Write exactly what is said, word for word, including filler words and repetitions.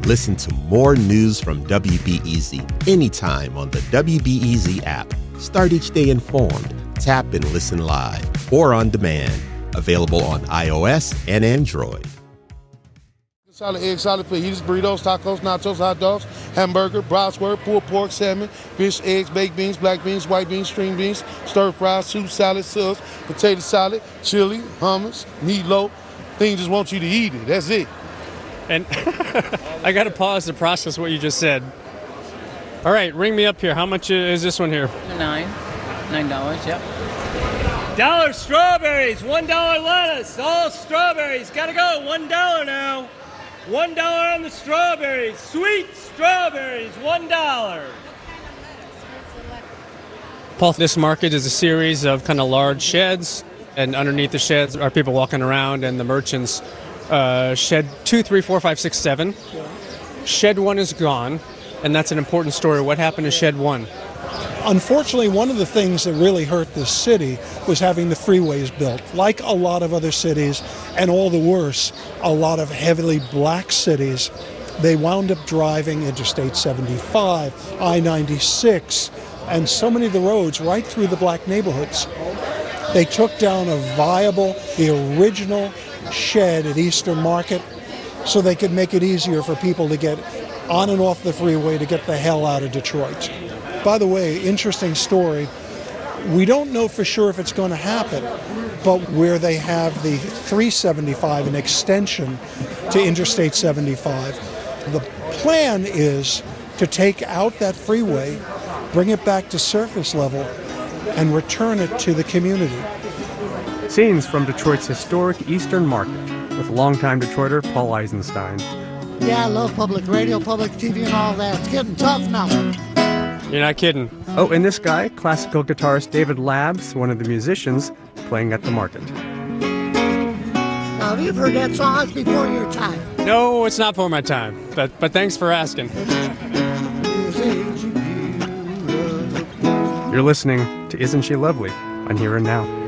Listen to more news from W B E Z anytime on the W B E Z app. Start each day informed. Tap and listen live or on demand. Available on iOS and Android. Solid egg, solid fajitas, burritos, tacos, nachos, hot dogs, hamburger, bratwurst, pulled pork, salmon, fish, eggs, baked beans, black beans, white beans, string beans, stir fry, soup, salad, sauce, potato salad, chili, hummus, meatloaf. Thing just want you to eat it. That's it. And I got to pause to process what you just said. All right, ring me up here. How much is this one here? Nine. Nine dollars, yep. Dollar strawberries, one dollar lettuce, all strawberries. Gotta go, one dollar now. One dollar on the strawberries, sweet strawberries, one dollar. Paul, this market is a series of kind of large sheds, and underneath the sheds are people walking around, and the merchants. Uh, shed two, three, four, five, six, seven. Shed one is gone, and that's an important story. What happened to shed one? Unfortunately, one of the things that really hurt this city was having the freeways built. Like a lot of other cities, and all the worse, a lot of heavily black cities, they wound up driving Interstate seventy-five, I ninety-six, and so many of the roads right through the black neighborhoods. They took down a viable, the original shed at Eastern Market so they could make it easier for people to get on and off the freeway to get the hell out of Detroit. By the way, interesting story. We don't know for sure if it's going to happen, but where they have the three seventy-five, an extension to Interstate seventy-five, the plan is to take out that freeway, bring it back to surface level, and return it to the community. Scenes from Detroit's historic Eastern Market with longtime Detroiter Paul Eisenstein. Yeah, I love public radio, public T V and all that. It's getting tough now. You're not kidding. Oh, and this guy, classical guitarist David Labs, one of the musicians playing at the market. Now, you've heard that song. It's before your time. No, it's not for my time, but but thanks for asking. You're listening to Isn't She Lovely on Here and Now.